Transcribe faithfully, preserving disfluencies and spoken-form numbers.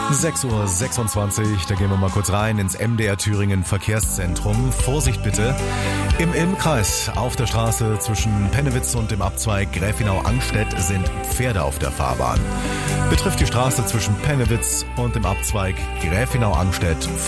sechs Uhr sechsundzwanzig, da gehen wir mal kurz rein ins M D R Thüringen Verkehrszentrum. Vorsicht bitte, im Ilmkreis auf der Straße zwischen Pennewitz und dem Abzweig Gräfenau-Angstedt sind Pferde auf der Fahrbahn. Betrifft die Straße zwischen Pennewitz und dem Abzweig Gräfenau-Angstedt